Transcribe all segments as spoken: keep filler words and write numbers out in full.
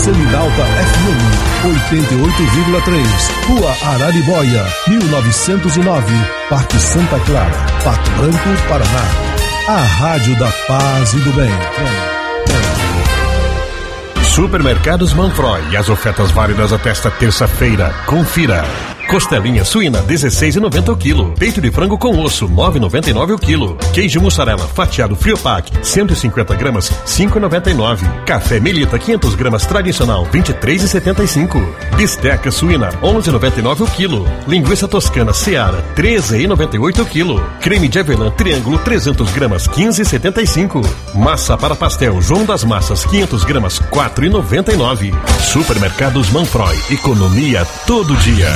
Selinalta F M, oitenta e oito vírgula três, Rua Araribóia, mil novecentos e nove, Parque Santa Clara, Pato Branco, Paraná. A Rádio da Paz e do Bem. Supermercados Manfroy e as ofertas válidas até esta terça-feira. Confira. Costelinha suína dezesseis reais e noventa centavos o quilo. Peito de frango com osso nove reais e noventa e nove centavos o quilo. Queijo mussarela fatiado Friopac cento e cinquenta gramas cinco reais e noventa e nove centavos. Café Melita quinhentas gramas tradicional vinte e três reais e setenta e cinco centavos. Bisteca suína onze reais e noventa e nove centavos o quilo. Linguiça toscana Seara treze reais e noventa e oito centavos o quilo. Creme de avelã Triângulo trezentas gramas quinze reais e setenta e cinco centavos. Massa para pastel João das Massas quinhentas gramas quatro reais e noventa e nove centavos. Supermercados Manfroy, economia todo dia.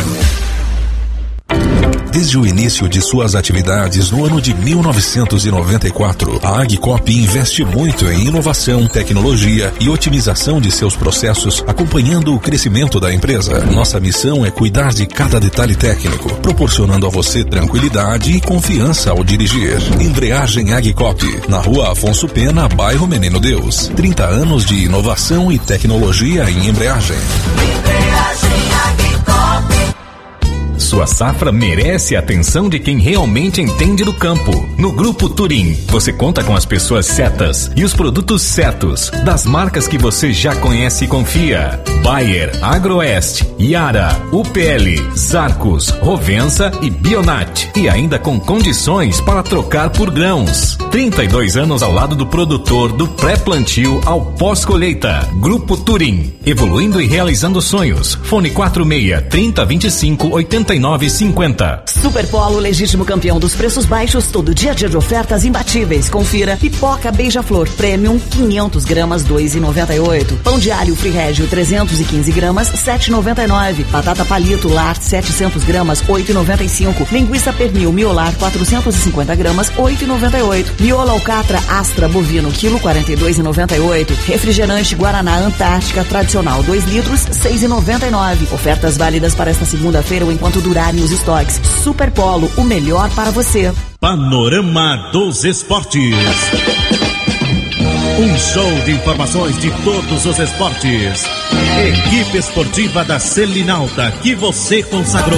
Desde o início de suas atividades no ano de mil novecentos e noventa e quatro, a Agcop investe muito em inovação, tecnologia e otimização de seus processos, acompanhando o crescimento da empresa. Nossa missão é cuidar de cada detalhe técnico, proporcionando a você tranquilidade e confiança ao dirigir. Embreagem Agcop, na Rua Afonso Pena, bairro Menino Deus. trinta anos de inovação e tecnologia em embreagem. Embreagem Agcop. Sua safra merece a atenção de quem realmente entende do campo. No Grupo Turim, você conta com as pessoas certas e os produtos certos, das marcas que você já conhece e confia. Bayer, Agroeste, Yara, U P L, Zarcos, Rovensa e Bionat. E ainda com condições para trocar por grãos. trinta e dois anos ao lado do produtor, do pré-plantio ao pós-colheita. Grupo Turim, evoluindo e realizando sonhos. Fone quatro seis, trinta, vinte e cinco, oitenta e nove cinquenta. Superpolo, legítimo campeão dos preços baixos, todo dia dia de ofertas imbatíveis. Confira: pipoca Beija-Flor Premium quinhentas gramas dois reais e noventa e oito centavos. Pão de alho Free Regio trezentos e quinze gramas sete reais e noventa e nove centavos. Batata palito Lar setecentas gramas oito reais e noventa e cinco centavos. Linguiça pernil Miolar quatrocentas e cinquenta gramas oito reais e noventa e oito centavos. Miolo Alcatra Astra bovino quilo quarenta e dois reais e noventa e oito centavos. Refrigerante Guaraná Antártica tradicional dois litros seis reais e noventa e nove centavos. Ofertas válidas para esta segunda-feira ou enquanto durarem os estoques. Superpolo, o melhor para você. Panorama dos Esportes. Um show de informações de todos os esportes. Equipe esportiva da Selinalta que você consagrou.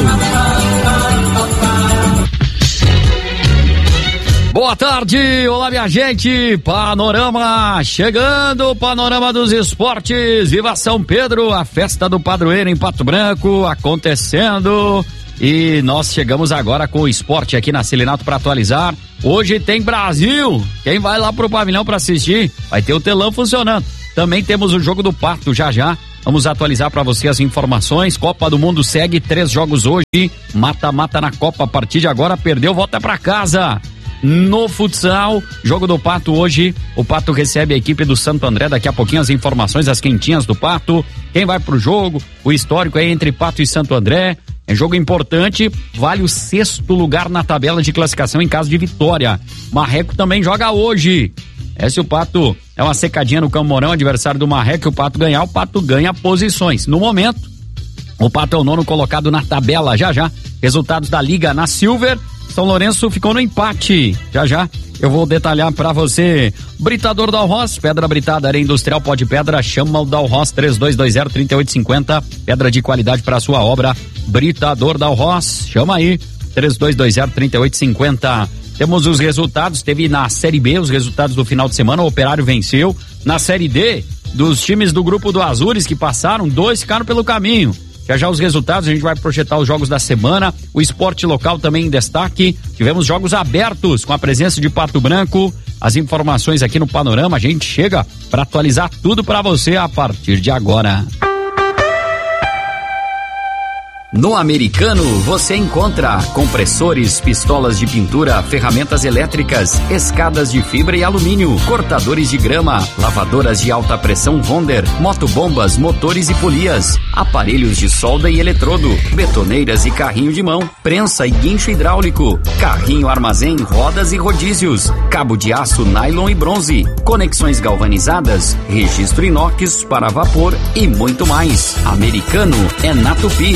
Boa tarde, olá minha gente, Panorama chegando, Panorama dos Esportes, viva São Pedro, a festa do padroeiro em Pato Branco acontecendo e nós chegamos agora com o esporte aqui na Selinalta para atualizar. Hoje tem Brasil, quem vai lá pro pavilhão para assistir, vai ter o telão funcionando. Também temos o jogo do Pato já já. Vamos atualizar para você as informações. Copa do Mundo segue, três jogos hoje, mata-mata na Copa, a partir de agora perdeu, volta para casa. No futsal, jogo do Pato hoje, o Pato recebe a equipe do Santo André, daqui a pouquinho as informações, as quentinhas do Pato, quem vai pro jogo, o histórico aí entre Pato e Santo André, é jogo importante, vale o sexto lugar na tabela de classificação em caso de vitória. Marreco também joga hoje, é se o Pato é uma secadinha no Camorão, adversário do Marreco, o Pato ganhar, o Pato ganha posições. No momento, o Pato é o nono colocado na tabela, já já, resultados da Liga na Silver, São Lourenço ficou no empate. Já já eu vou detalhar pra você. Britador Dalhoz, pedra britada, areia industrial, pó de pedra, chama o Dalhoz três dois dois zero, três oito cinco zero. Pedra de qualidade para sua obra. Britador Dalhoz, chama aí três dois dois zero, três oito cinco zero. Temos os resultados, teve na Série B os resultados do final de semana, o Operário venceu. Na Série D, dos times do grupo do Azures que passaram, dois ficaram pelo caminho. Já já os resultados, a gente vai projetar os jogos da semana, o esporte local também em destaque, tivemos jogos abertos com a presença de Pato Branco, as informações aqui no Panorama, a gente chega para atualizar tudo para você a partir de agora. No Americano você encontra compressores, pistolas de pintura, ferramentas elétricas, escadas de fibra e alumínio, cortadores de grama, lavadoras de alta pressão Wonder, motobombas, motores e polias, aparelhos de solda e eletrodo, betoneiras e carrinho de mão, prensa e guincho hidráulico, carrinho armazém, rodas e rodízios, cabo de aço, nylon e bronze, conexões galvanizadas, registro inox para vapor e muito mais. Americano é na Tupi.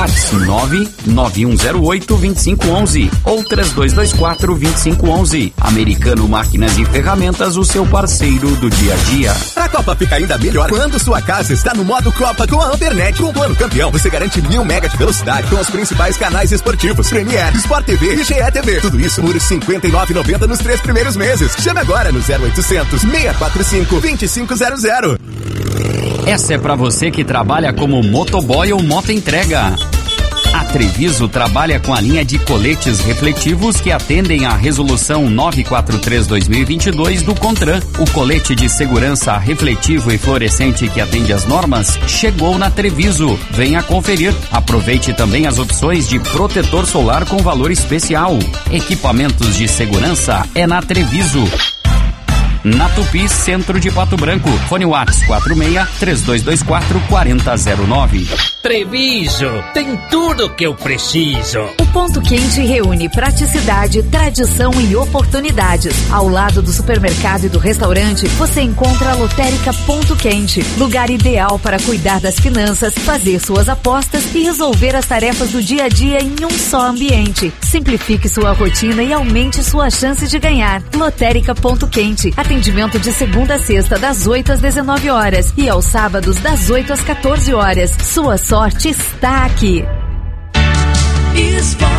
WhatsApp nove nove um zero oito dois cinco um um ou três dois dois quatro dois cinco um um. Americano Máquinas e Ferramentas, o seu parceiro do dia a dia. A Copa fica ainda melhor quando sua casa está no modo Copa com a Ampernet. Com o plano campeão, você garante mil mega de velocidade com os principais canais esportivos, Premiere, Sport T V e G E T V. Tudo isso por cinquenta e nove reais e noventa centavos nos três primeiros meses. Chame agora no zero oitocentos, seis quatro cinco, dois cinco zero zero. Essa é pra você que trabalha como motoboy ou motoentrega. A Treviso trabalha com a linha de coletes refletivos que atendem à resolução novecentos e quarenta e três barra dois mil e vinte e dois do CONTRAN. O colete de segurança refletivo e fluorescente que atende às normas chegou na Treviso. Venha conferir. Aproveite também as opções de protetor solar com valor especial. Equipamentos de segurança é na Treviso. Na Tupi, centro de Pato Branco. Fone WhatsApp quatro seis, três dois dois quatro, quatro zero zero nove. Treviso, tem tudo que eu preciso. O Ponto Quente reúne praticidade, tradição e oportunidades. Ao lado do supermercado e do restaurante, você encontra a Lotérica Ponto Quente, lugar ideal para cuidar das finanças, fazer suas apostas e resolver as tarefas do dia a dia em um só ambiente. Simplifique sua rotina e aumente suas chances de ganhar. Lotérica Ponto Quente, atendimento de segunda a sexta das oito às dezenove horas e aos sábados das oito às quatorze horas. Sua sorte está aqui. Esportes.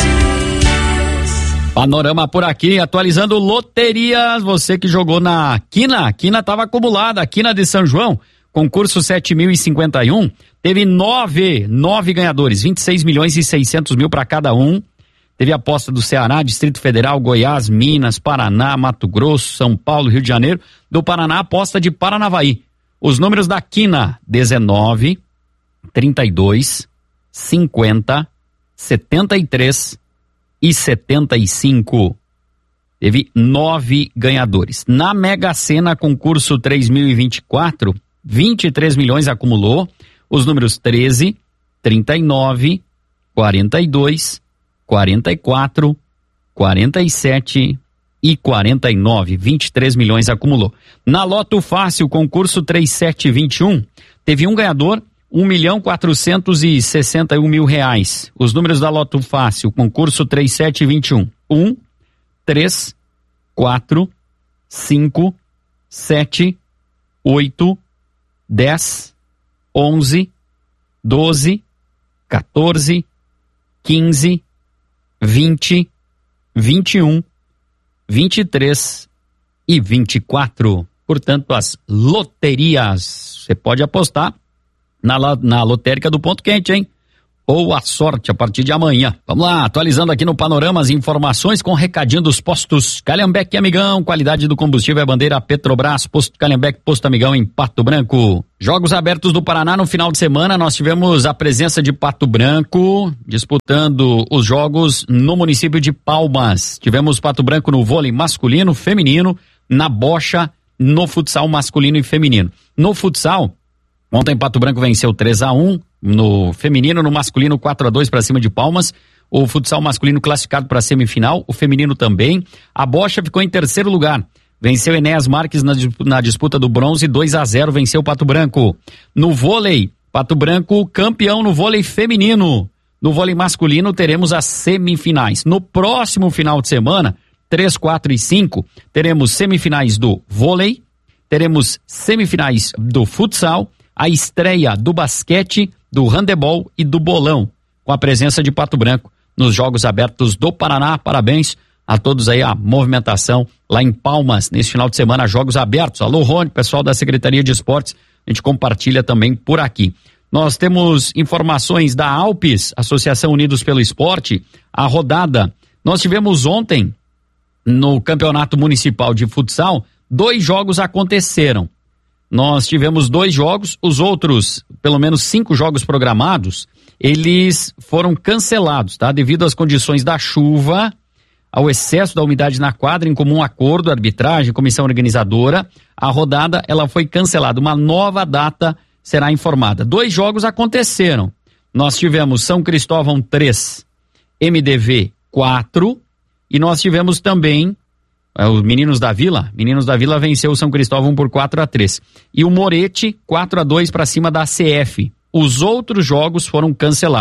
Panorama por aqui, atualizando loterias. Você que jogou na Quina, a Quina estava acumulada, a Quina de São João, concurso sete mil e cinquenta e um, teve nove, nove ganhadores, vinte e seis milhões e seiscentos mil para cada um. Teve aposta do Ceará, Distrito Federal, Goiás, Minas, Paraná, Mato Grosso, São Paulo, Rio de Janeiro. Do Paraná, aposta de Paranavaí. Os números da Quina: dezenove, trinta e dois, cinquenta, setenta e três e setenta e cinco. Teve nove ganhadores. Na Mega Sena, concurso três mil e vinte e quatro, vinte e três milhões acumulou. Os números treze, trinta e nove, quarenta e dois, quarenta e quatro, quarenta e sete e quarenta e nove. vinte e três milhões acumulou. Na Loto Fácil, concurso trinta e sete vinte e um, teve um ganhador, um milhão quatrocentos e sessenta e um mil reais. Os números da Loto Fácil, concurso trinta e sete vinte e um. um, três, quatro, cinco, sete, oito, dez, onze, doze, quatorze, quinze, vinte, vinte e um, vinte e três e vinte e quatro. Portanto, as loterias. Você pode apostar na, na lotérica do Ponto Quente, hein? Ou a sorte a partir de amanhã. Vamos lá, atualizando aqui no Panorama as informações com o recadinho dos postos Calhambeque e Amigão. Qualidade do combustível é bandeira Petrobras. Posto Calhambeque, Posto Amigão em Pato Branco. Jogos abertos do Paraná no final de semana. Nós tivemos a presença de Pato Branco disputando os jogos no município de Palmas. Tivemos Pato Branco no vôlei masculino, feminino, na bocha, no futsal masculino e feminino. No futsal, ontem Pato Branco venceu três a um, no feminino, no masculino quatro a dois para cima de Palmas. O futsal masculino classificado para a semifinal, o feminino também. A bocha ficou em terceiro lugar. Venceu Enéas Marques na, na disputa do bronze, dois a zero, venceu Pato Branco. No vôlei, Pato Branco campeão no vôlei feminino. No vôlei masculino teremos as semifinais. No próximo final de semana, três, quatro e cinco, teremos semifinais do vôlei, teremos semifinais do futsal, a estreia do basquete, do handebol e do bolão, com a presença de Pato Branco nos Jogos Abertos do Paraná. Parabéns a todos aí, a movimentação lá em Palmas, nesse final de semana, Jogos Abertos. Alô, Rony, pessoal da Secretaria de Esportes, a gente compartilha também por aqui. Nós temos informações da Alpes, Associação Unidos pelo Esporte, a rodada. Nós tivemos ontem, no Campeonato Municipal de Futsal, dois jogos aconteceram. Nós tivemos dois jogos, os outros, pelo menos cinco jogos programados, eles foram cancelados, tá? Devido às condições da chuva, ao excesso da umidade na quadra, em comum acordo, arbitragem, comissão organizadora, a rodada ela foi cancelada. Uma nova data será informada. Dois jogos aconteceram. Nós tivemos São Cristóvão três, M D V quatro, e nós tivemos também os Meninos da Vila. Meninos da Vila venceu o São Cristóvão por quatro a três. E o Morete, quatro a dois para cima da A C F. Os outros jogos foram cancelados.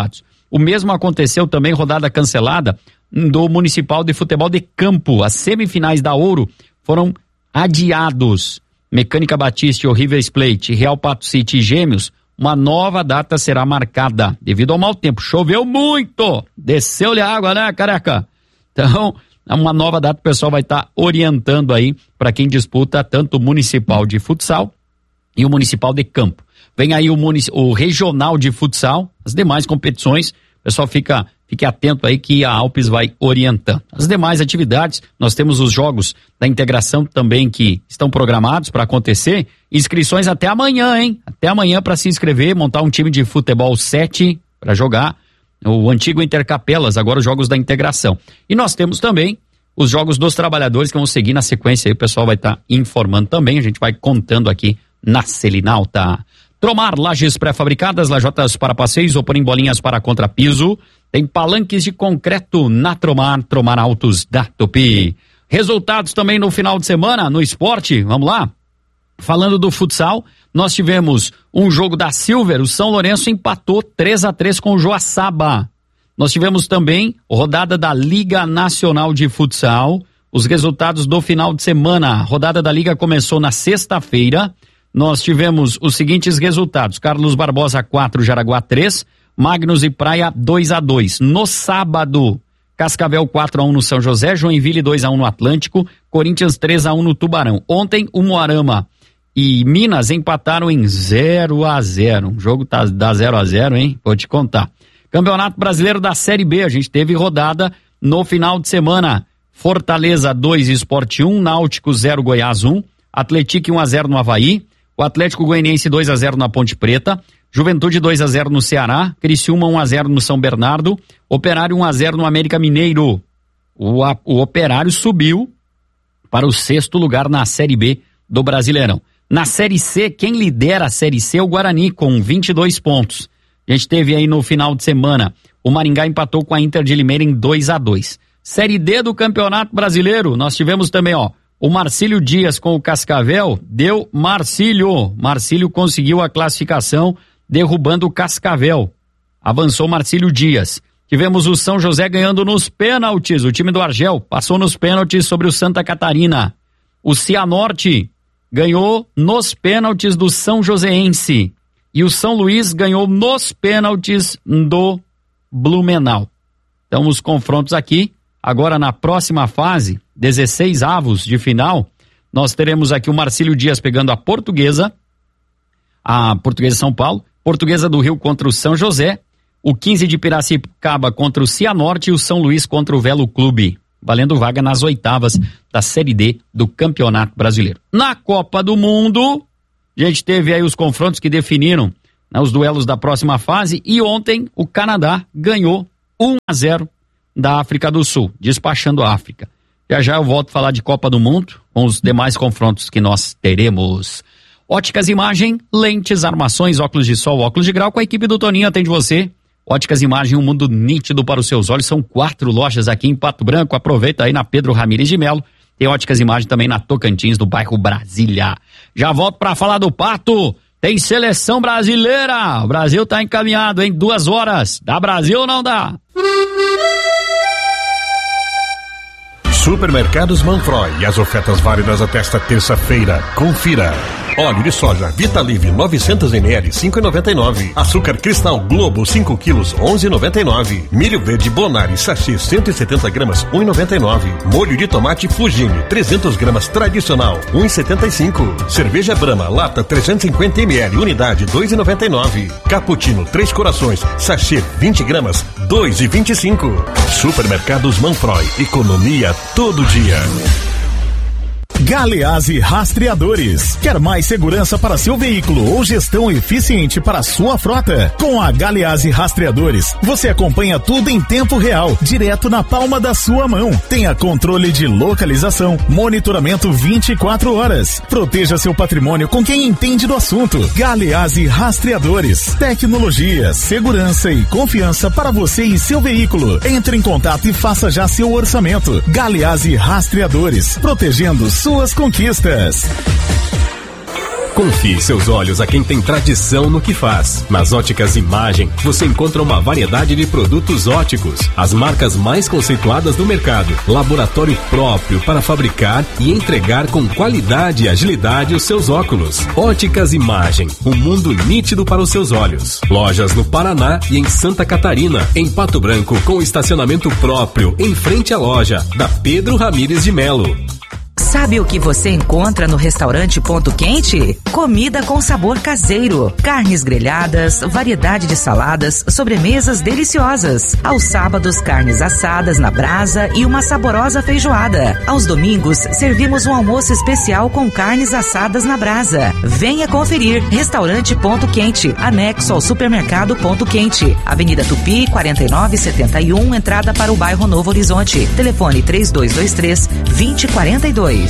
O mesmo aconteceu também, rodada cancelada, do Municipal de Futebol de Campo. As semifinais da Ouro foram adiados. Mecânica Batista, o River Plate, Real Pato City e Gêmeos, uma nova data será marcada devido ao mau tempo. Choveu muito, desceu-lhe a água, né, careca? Então, uma nova data o pessoal vai estar tá orientando aí para quem disputa tanto o Municipal de Futsal e o Municipal de Campo. Vem aí o, munic... o Regional de Futsal, as demais competições, o pessoal fica, fique atento aí que a Alpes vai orientando. As demais atividades, nós temos os jogos da integração também que estão programados para acontecer, inscrições até amanhã, hein? Até amanhã para se inscrever, montar um time de futebol sete para jogar, o antigo Intercapelas, agora os jogos da integração. E nós temos também os jogos dos trabalhadores que vão seguir na sequência aí, o pessoal vai estar tá informando também, a gente vai contando aqui na Selinalta. Tromar, lajes pré-fabricadas, lajotas para passeios ou porém bolinhas para contrapiso. Tem palanques de concreto na Tromar, Tromar Autos da Tupi. Resultados também no final de semana no esporte, vamos lá? Falando do futsal, nós tivemos um jogo da Silver, o São Lourenço empatou três a três com o Joaçaba. Nós tivemos também rodada da Liga Nacional de Futsal, os resultados do final de semana. A rodada da Liga começou na sexta-feira. Nós tivemos os seguintes resultados: Carlos Barbosa quatro, Jaraguá três, Magnus e Praia dois a dois. No sábado, Cascavel quatro a um no São José, Joinville dois a um no Atlântico, Corinthians três a um no Tubarão. Ontem, o Moarama e Minas empataram em zero a zero. O jogo tá, dá zero a zero, hein? Vou te contar. Campeonato Brasileiro da Série B, a gente teve rodada no final de semana. Fortaleza dois, Sport um, Náutico zero, Goiás um, Atlético um a zero no Avaí, o Atlético Goianiense dois a zero na Ponte Preta, Juventude dois a zero no Ceará, Criciúma um a zero no São Bernardo, Operário um a zero no América Mineiro. O, a, o Operário subiu para o sexto lugar na Série B do Brasileirão. Na Série C, quem lidera a Série C é o Guarani, com vinte e dois pontos. A gente teve aí no final de semana, o Maringá empatou com a Inter de Limeira em dois a dois. Série D do Campeonato Brasileiro, nós tivemos também, ó, o Marcílio Dias com o Cascavel, deu Marcílio. Marcílio conseguiu a classificação derrubando o Cascavel. Avançou Marcílio Dias. Tivemos o São José ganhando nos pênaltis. O time do Argel passou nos pênaltis sobre o Santa Catarina. O Cianorte ganhou nos pênaltis do São Joséense. E o São Luís ganhou nos pênaltis do Blumenau. Então os confrontos aqui. Agora na próxima fase, dezesseis avos de final, nós teremos aqui o Marcílio Dias pegando a Portuguesa, a Portuguesa São Paulo, Portuguesa do Rio contra o São José, o quinze de Piracicaba contra o Cianorte e o São Luís contra o Velo Clube, valendo vaga nas oitavas da Série D do Campeonato Brasileiro. Na Copa do Mundo, a gente teve aí os confrontos que definiram, né, os duelos da próxima fase, e ontem o Canadá ganhou um a zero da África do Sul, despachando a África. Já já eu volto a falar de Copa do Mundo, com os demais confrontos que nós teremos. Óticas Imagem, lentes, armações, óculos de sol, óculos de grau, com a equipe do Toninho atende você. Óticas Imagem, um mundo nítido para os seus olhos, são quatro lojas aqui em Pato Branco, aproveita aí na Pedro Ramires de Melo, tem Óticas Imagem também na Tocantins, do bairro Brasília. Já volto para falar do Pato, tem seleção brasileira, o Brasil tá encaminhado em duas horas, dá Brasil ou não dá? Supermercados Manfroy e as ofertas válidas até esta terça-feira. Confira. Óleo de soja Vitalive novecentos mililitros, cinco reais e noventa e nove centavos. Açúcar Cristal Globo cinco quilos, onze reais e noventa e nove centavos. Milho verde Bonari sachê cento e setenta gramas, um real e noventa e nove centavos. Molho de tomate Fugini trezentos gramas tradicional, um real e setenta e cinco centavos. Cerveja Brahma lata trezentos e cinquenta mililitros, unidade dois reais e noventa e nove centavos. Cappuccino Três Corações sachê vinte gramas, dois reais e vinte e cinco centavos. Supermercados Manfroy, economia todo dia. Galeazzi Rastreadores. Quer mais segurança para seu veículo ou gestão eficiente para sua frota? Com a Galeazzi Rastreadores, você acompanha tudo em tempo real, direto na palma da sua mão. Tenha controle de localização, monitoramento vinte e quatro horas. Proteja seu patrimônio com quem entende do assunto. Galeazzi Rastreadores. Tecnologia, segurança e confiança para você e seu veículo. Entre em contato e faça já seu orçamento. Galeazzi Rastreadores. Protegendo suas conquistas. Confie seus olhos a quem tem tradição no que faz. Nas Óticas Imagem, você encontra uma variedade de produtos óticos, as marcas mais conceituadas do mercado, laboratório próprio para fabricar e entregar com qualidade e agilidade os seus óculos. Óticas Imagem, um mundo nítido para os seus olhos. Lojas no Paraná e em Santa Catarina, em Pato Branco, com estacionamento próprio, em frente à loja, da Pedro Ramires de Melo. Sabe o que você encontra no restaurante Ponto Quente? Comida com sabor caseiro, carnes grelhadas, variedade de saladas, sobremesas deliciosas. Aos sábados, carnes assadas na brasa e uma saborosa feijoada. Aos domingos, servimos um almoço especial com carnes assadas na brasa. Venha conferir. Restaurante Ponto Quente, anexo ao supermercado Ponto Quente. Avenida Tupi, quarenta e nove setenta e um, entrada para o bairro Novo Horizonte. Telefone três dois dois três, dois zero quatro dois.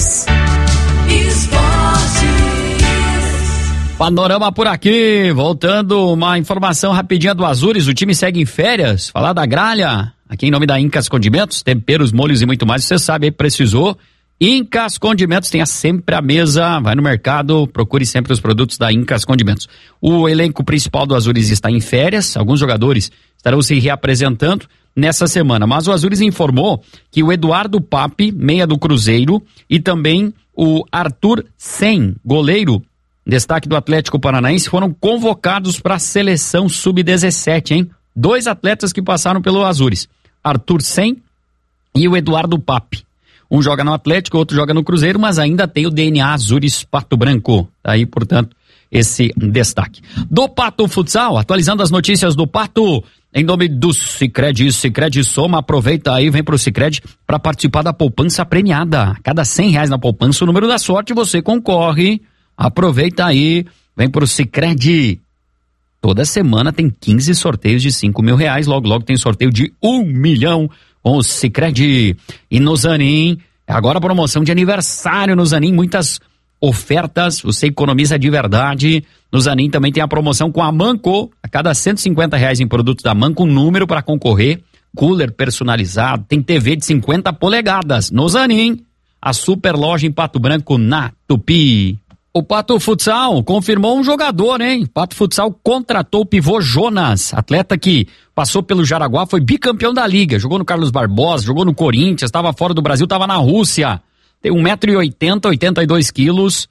Panorama por aqui, voltando uma informação rapidinha do Azures, o time segue em férias, falar da gralha, aqui em nome da Incas Condimentos, temperos, molhos e muito mais, você sabe, aí precisou, Incas Condimentos, tenha sempre a mesa, vai no mercado, procure sempre os produtos da Incas Condimentos. O elenco principal do Azures está em férias, alguns jogadores estarão se reapresentando nessa semana, mas o Azures informou que o Eduardo Pape, meia do Cruzeiro, e também o Arthur Sen, goleiro, destaque do Atlético Paranaense, foram convocados para a seleção sub dezessete, hein? Dois atletas que passaram pelo Azures, Arthur Sen e o Eduardo Pape. Um joga no Atlético, outro joga no Cruzeiro, mas ainda tem o D N A Azures Pato Branco. Aí, portanto, esse destaque. Do Pato Futsal, atualizando as notícias do Pato, em nome do Sicredi, Sicredi Soma, aproveita aí, vem pro Sicredi para participar da poupança premiada. A cada cem reais na poupança, o número da sorte, você concorre. Aproveita aí, vem pro Sicredi. Toda semana tem quinze sorteios de cinco mil reais, logo logo tem sorteio de um milhão com o Sicredi. E no Zanin, agora a promoção de aniversário no Zanin, muitas ofertas, você economiza de verdade. No Zanin também tem a promoção com a Manco, a cada cento e cinquenta reais em produtos da Manco, um número para concorrer, cooler personalizado, tem T V de cinquenta polegadas. No Zanin, a super loja em Pato Branco, na Tupi. O Pato Futsal confirmou um jogador, hein? Pato Futsal contratou o pivô Jonas, atleta que passou pelo Jaraguá, foi bicampeão da liga, jogou no Carlos Barbosa, jogou no Corinthians, estava fora do Brasil, estava na Rússia. Tem um metro e oitenta, oitenta e dois quilos.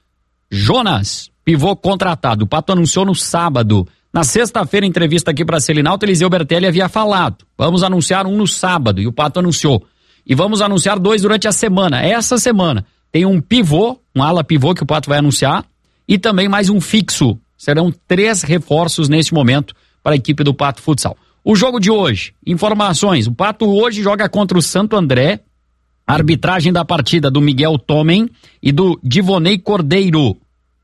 Jonas, pivô contratado. O Pato anunciou no sábado. Na sexta-feira, entrevista aqui para a Selinalta, Eliseu Bertelli havia falado. Vamos anunciar um no sábado, e o Pato anunciou. E vamos anunciar dois durante a semana. Essa semana tem um pivô, um ala pivô que o Pato vai anunciar, e também mais um fixo. Serão três reforços neste momento para a equipe do Pato Futsal. O jogo de hoje, informações. O Pato hoje joga contra o Santo André. Arbitragem da partida do Miguel Tomen e do Divonei Cordeiro.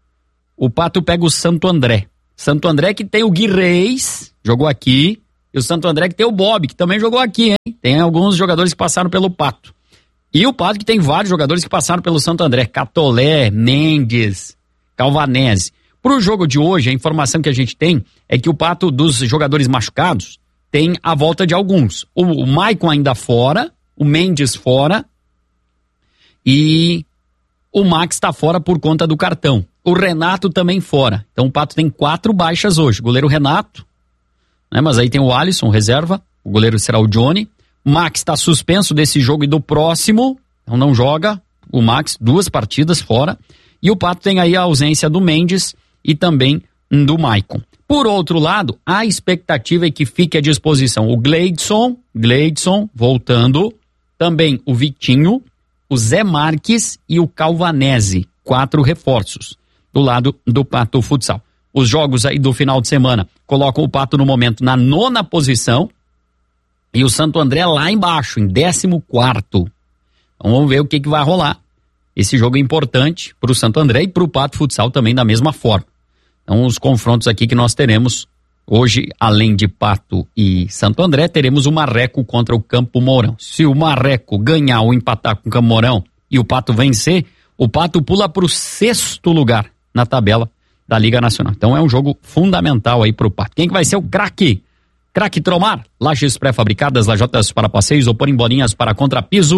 O Pato pega o Santo André. Santo André que tem o Gui Reis, jogou aqui, e o Santo André que tem o Bob, que também jogou aqui, hein? Tem alguns jogadores que passaram pelo Pato. E o Pato que tem vários jogadores que passaram pelo Santo André, Catolé, Mendes, Calvanese. Pro jogo de hoje, a informação que a gente tem é que o Pato, dos jogadores machucados, tem a volta de alguns. O, o Maicon ainda fora, o Mendes fora, e o Max está fora por conta do cartão. O Renato também fora. Então o Pato tem quatro baixas hoje. O goleiro Renato, né? Mas aí tem o Alisson, reserva. O goleiro será o Johnny. O Max está suspenso desse jogo e do próximo. Então não joga. O Max, duas partidas fora. E o Pato tem aí a ausência do Mendes e também do Maicon. Por outro lado, a expectativa é que fique à disposição o Gleidson, Gleidson voltando. Também o Vitinho, o Zé Marques e o Calvanese, quatro reforços do lado do Pato Futsal. Os jogos aí do final de semana colocam o Pato no momento na nona posição e o Santo André lá embaixo, em décimo quarto. Então vamos ver o que, que vai rolar. Esse jogo é importante para o Santo André e para o Pato Futsal também da mesma forma. Então os confrontos aqui que nós teremos hoje, além de Pato e Santo André, teremos o Marreco contra o Campo Mourão. Se o Marreco ganhar ou empatar com o Campo Mourão e o Pato vencer, o Pato pula para o sexto lugar na tabela da Liga Nacional. Então é um jogo fundamental aí pro Pato. Quem que vai ser o craque? Craque Tromar, lajes pré-fabricadas, lajotas para passeios ou porem bolinhas para contrapiso.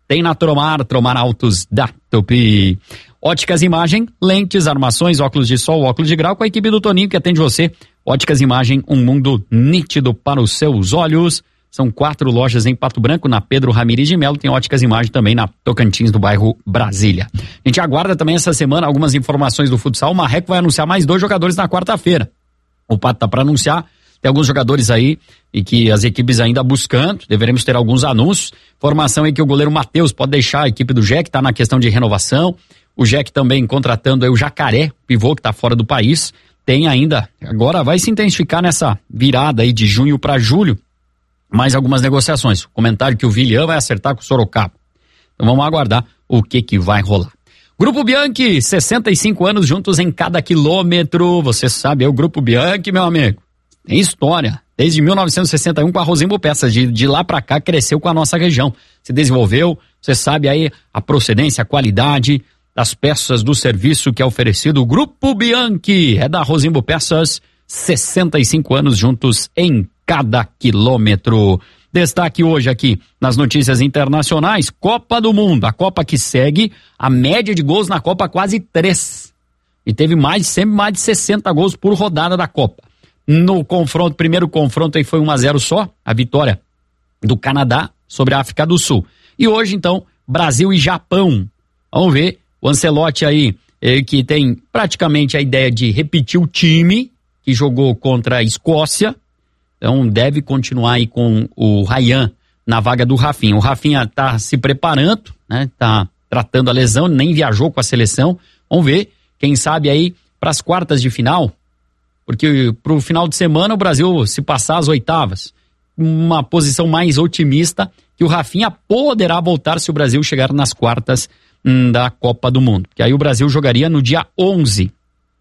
tem na Tromar, Tromar Autos da Tupi. Óticas Imagem, lentes, armações, óculos de sol, óculos de grau, com a equipe do Toninho que atende você. Óticas Imagem, um mundo nítido para os seus olhos. São quatro lojas em Pato Branco, na Pedro Ramires de Melo, tem Óticas Imagem também na Tocantins, do bairro Brasília. A gente aguarda também essa semana algumas informações do futsal. O Marreco vai anunciar mais dois jogadores na quarta-feira. O Pato tá para anunciar, tem alguns jogadores aí e que as equipes ainda buscando, deveremos ter alguns anúncios. Informação aí que o goleiro Matheus pode deixar a equipe do J E C, tá na questão de renovação. O J E C também contratando aí o Jacaré, pivô que tá fora do país. Tem ainda, agora vai se intensificar nessa virada aí de junho para julho, mais algumas negociações. O comentário que o Willian vai acertar com o Sorocaba. Então vamos aguardar o que que vai rolar. Grupo Bianchi, sessenta e cinco anos juntos em cada quilômetro. Você sabe, é o Grupo Bianchi, meu amigo. Tem história. Desde mil novecentos e sessenta e um com a Rosimbo Peças. De, de lá pra cá cresceu com a nossa região. Se desenvolveu, você sabe aí a procedência, a qualidade das peças do serviço que é oferecido. O Grupo Bianchi é da Rosimbo Peças, sessenta e cinco anos juntos em cada quilômetro. Destaque hoje aqui nas notícias internacionais, Copa do Mundo, a Copa que segue a média de gols na Copa quase três. E teve mais, sempre mais de sessenta gols por rodada da Copa. No confronto, primeiro confronto aí foi um a zero só, a vitória do Canadá sobre a África do Sul. E hoje então, Brasil e Japão. Vamos ver, o Ancelotti aí, eh, que tem praticamente a ideia de repetir o time que jogou contra a Escócia. Então deve continuar aí com o Ryan na vaga do Rafinha. O Rafinha tá se preparando, né? Tá tratando a lesão, nem viajou com a seleção. Vamos ver, quem sabe aí para as quartas de final, porque pro final de semana o Brasil se passar às oitavas, uma posição mais otimista que o Rafinha poderá voltar se o Brasil chegar nas quartas hum, da Copa do Mundo. Que aí o Brasil jogaria no dia onze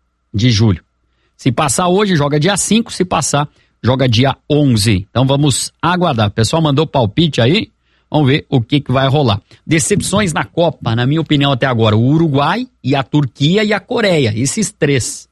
de julho. Se passar hoje, joga dia cinco, se passar joga dia onze. Então vamos aguardar. O pessoal mandou palpite aí. Vamos ver o que que vai rolar. Decepções na Copa, na minha opinião até agora, o Uruguai e a Turquia e a Coreia. Esses três.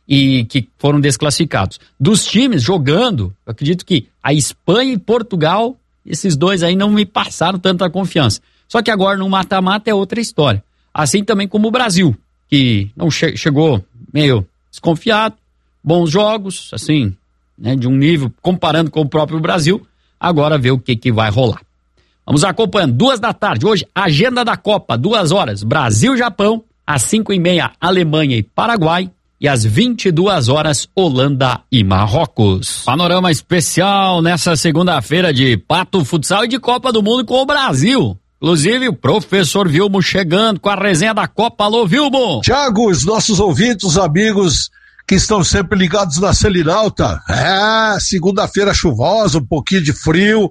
E que foram desclassificados. Dos times jogando, eu acredito que a Espanha e Portugal, esses dois aí não me passaram tanta confiança. Só que agora no mata-mata é outra história. Assim também como o Brasil, que não che- chegou meio desconfiado. Bons jogos, assim, né, de um nível, comparando com o próprio Brasil, agora ver o que que vai rolar. Vamos acompanhando, duas da tarde, hoje, agenda da Copa, duas horas, Brasil-Japão, às cinco e meia, Alemanha e Paraguai, e às vinte e duas horas, Holanda e Marrocos. Panorama especial nessa segunda-feira de Pato Futsal e de Copa do Mundo com o Brasil. Inclusive, o professor Vilmo chegando com a resenha da Copa. Alô, Vilmo! Tiago, os nossos ouvintes, os amigos que estão sempre ligados na Selinalta. É, segunda-feira chuvosa, um pouquinho de frio,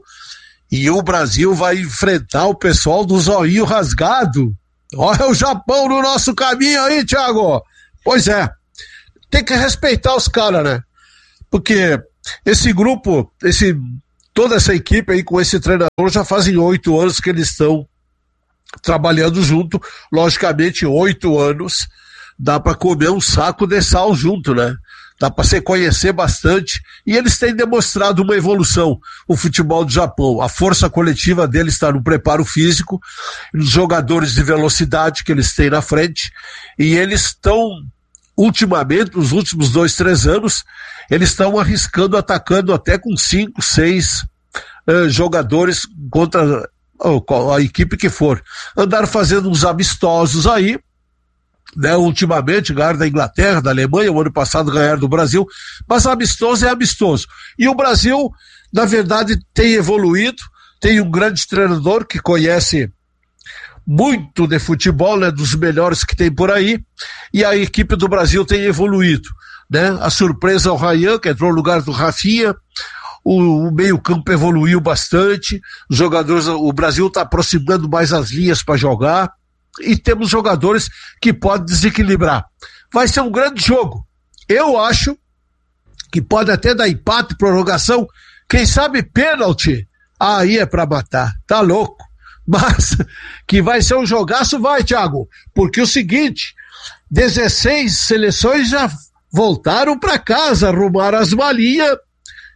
e o Brasil vai enfrentar o pessoal do zoinho rasgado. Olha o Japão no nosso caminho aí, Thiago. Pois é, tem que respeitar os caras, né? Porque esse grupo, esse, toda essa equipe aí com esse treinador já fazem oito anos que eles estão trabalhando junto. Logicamente, oito anos dá para comer um saco de sal junto, né? Dá para se conhecer bastante, e eles têm demonstrado uma evolução, o futebol do Japão. A força coletiva deles está no preparo físico, nos jogadores de velocidade que eles têm na frente, e eles estão, ultimamente, nos últimos dois, três anos, eles estão arriscando, atacando até com cinco, seis uh, jogadores contra uh, a equipe que for. Andaram fazendo uns amistosos aí, né, ultimamente ganharam da Inglaterra, da Alemanha, o ano passado ganharam do Brasil, mas amistoso é amistoso. E o Brasil, na verdade, tem evoluído, tem um grande treinador que conhece muito de futebol, né, dos melhores que tem por aí, e a equipe do Brasil tem evoluído, né? A surpresa é o Ryan, que entrou no lugar do Rafinha. O, o meio-campo evoluiu bastante, os jogadores, o Brasil está aproximando mais as linhas para jogar, e temos jogadores que podem desequilibrar. Vai ser um grande jogo. Eu acho que pode até dar empate, prorrogação, quem sabe pênalti. Aí é pra matar, tá louco. Mas que vai ser um jogaço, vai, Thiago. Porque é o seguinte, dezesseis seleções já voltaram pra casa, arrumaram as malinhas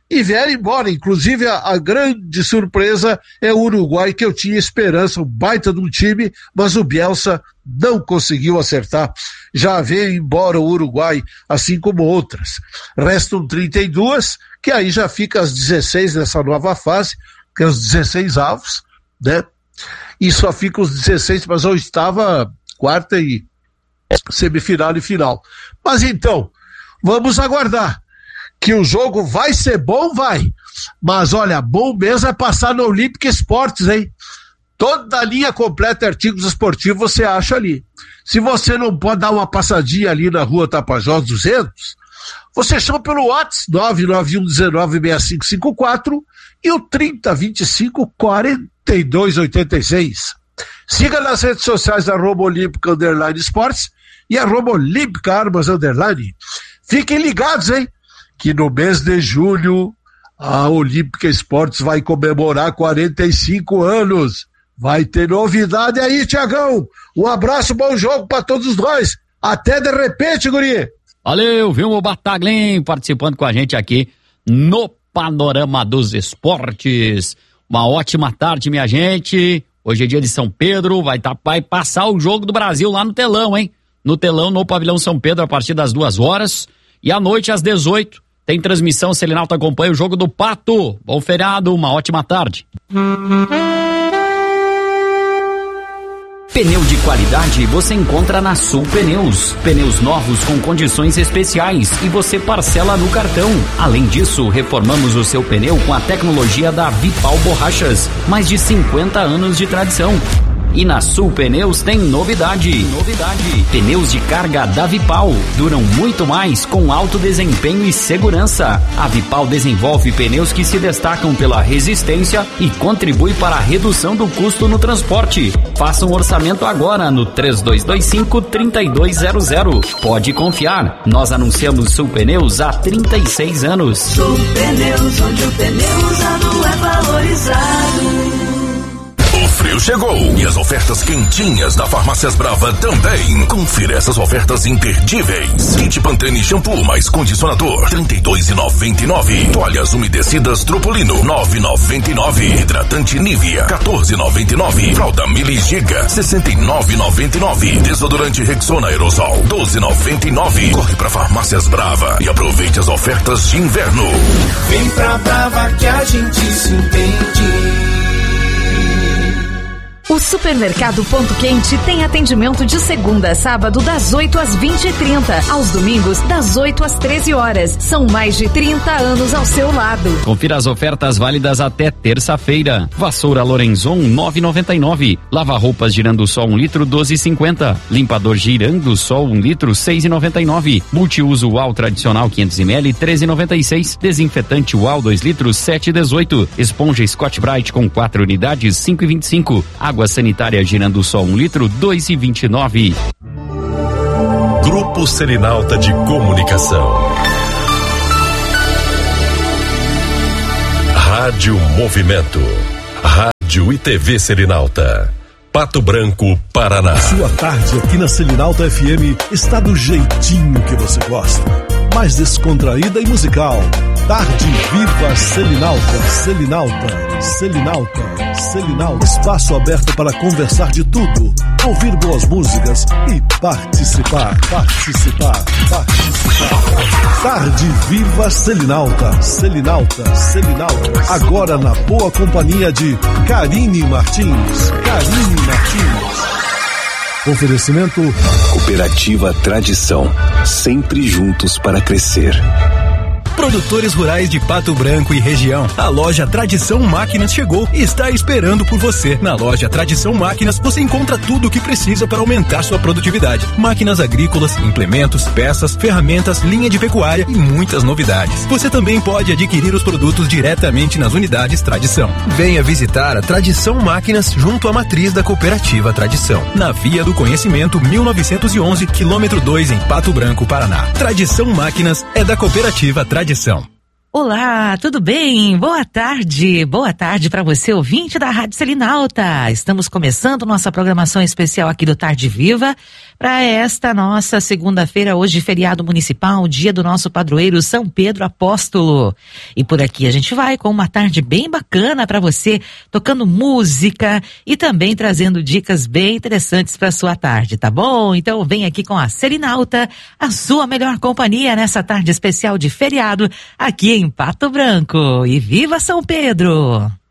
e vieram embora. Inclusive, a, a grande surpresa é o Uruguai, que eu tinha esperança, um baita de um time, mas o Bielsa não conseguiu acertar. Já veio embora o Uruguai, assim como outras. Restam trinta e duas, que aí já fica as dezesseis nessa nova fase, que é os dezesseis avos, né? E só fica os dezesseis, mas a oitava, quarta e semifinal e final. Mas então, vamos aguardar. Que o jogo vai ser bom, vai. Mas olha, bom mesmo é passar no Olímpica Esportes, hein? Toda a linha completa de artigos esportivos você acha ali. Se você não pode dar uma passadinha ali na rua Tapajós duzentos, você chama pelo WhatsApp nove nove um um nove seis cinco cinco quatro e o trinta, vinte e cinco, quarenta e dois, oitenta e seis. Siga nas redes sociais arroba Olímpica Underline Esportes e arroba Olímpica Armas Underline. Fiquem ligados, hein? Que no mês de julho a Olímpica Esportes vai comemorar quarenta e cinco anos. Vai ter novidade aí, Tiagão. Um abraço, bom jogo pra todos nós. Até de repente, guri. Valeu, Vilmo Bataglin participando com a gente aqui no Panorama dos Esportes. Uma ótima tarde, minha gente. Hoje é dia de São Pedro, vai, tá, vai passar o jogo do Brasil lá no telão, hein? No telão, no Pavilhão São Pedro, a partir das duas horas. E à noite, às dezoito, tem transmissão, Selinalto acompanha o jogo do Pato. Bom feriado, uma ótima tarde. Pneu de qualidade você encontra na Sul Pneus. Pneus novos com condições especiais e você parcela no cartão. Além disso, reformamos o seu pneu com a tecnologia da Vipal Borrachas. Mais de cinquenta anos de tradição. E na Sul Pneus tem novidade. Novidade. Pneus de carga da Vipal duram muito mais com alto desempenho e segurança. A Vipal desenvolve pneus que se destacam pela resistência e contribui para a redução do custo no transporte. Faça um orçamento agora no três dois dois cinco, três dois zero zero. Pode confiar, nós anunciamos Sul Pneus há trinta e seis anos. Sul Pneus, onde o pneu usado é valorizado. O frio chegou e as ofertas quentinhas da Farmácias Brava também. Confira essas ofertas imperdíveis. Kit Pantene shampoo mais condicionador, trinta e dois reais e noventa e nove centavos. Toalhas umedecidas Tropolino, nove reais e noventa e nove centavos. Hidratante Nivea, quatorze reais e noventa e nove centavos. Fralda Mili Giga, sessenta e nove reais e noventa e nove centavos. Desodorante Rexona Aerosol, doze reais e noventa e nove centavos. Corre pra Farmácias Brava e aproveite as ofertas de inverno. Vem pra Brava que a gente se entende. O Supermercado Ponto Quente tem atendimento de segunda a sábado das oito às vinte e trinta, aos domingos das oito às treze horas. São mais de trinta anos ao seu lado. Confira as ofertas válidas até terça-feira. Vassoura Lorenzon nove reais e noventa e nove centavos. Lava-roupas Girando Sol um litro doze reais e cinquenta centavos. Limpador Girando Sol um litro seis reais e noventa e nove centavos. Multiuso U A U tradicional quinhentos mililitros treze reais e noventa e seis centavos. Desinfetante U A U dois litros sete reais e dezoito centavos. Esponja Scott Brite com quatro unidades cinco reais e vinte e cinco centavos. Água sanitária Girando Sol um litro dois reais e vinte e nove centavos. Grupo Selinalta de Comunicação. Rádio Movimento. Rádio e T V Selinalta. Pato Branco, Paraná. Sua tarde aqui na Selinalta F M está do jeitinho que você gosta. Mais descontraída e musical. Tarde Viva Selinalta, Selinalta, Selinalta, Selinalta. Espaço aberto para conversar de tudo, ouvir boas músicas e participar, participar, participar. Tarde Viva Selinalta, Selinalta, Selinalta. Agora na boa companhia de Karine Martins, Karine Martins. Oferecimento Cooperativa Tradição, sempre juntos para crescer. Produtores rurais de Pato Branco e região. A loja Tradição Máquinas chegou e está esperando por você. Na loja Tradição Máquinas você encontra tudo o que precisa para aumentar sua produtividade. Máquinas agrícolas, implementos, peças, ferramentas, linha de pecuária e muitas novidades. Você também pode adquirir os produtos diretamente nas unidades Tradição. Venha visitar a Tradição Máquinas junto à matriz da Cooperativa Tradição. Na Via do Conhecimento mil novecentos e onze, quilômetro dois em Pato Branco, Paraná. Tradição Máquinas é da Cooperativa Tradição. Olá, tudo bem? Boa tarde, boa tarde para você, ouvinte da Rádio Selinalta. Estamos começando nossa programação especial aqui do Tarde Viva para esta nossa segunda-feira, hoje feriado municipal, dia do nosso padroeiro São Pedro Apóstolo. E por aqui a gente vai com uma tarde bem bacana para você, tocando música e também trazendo dicas bem interessantes para sua tarde, tá bom? Então vem aqui com a Selinalta, a sua melhor companhia nessa tarde especial de feriado aqui em Pato Branco. E viva São Pedro!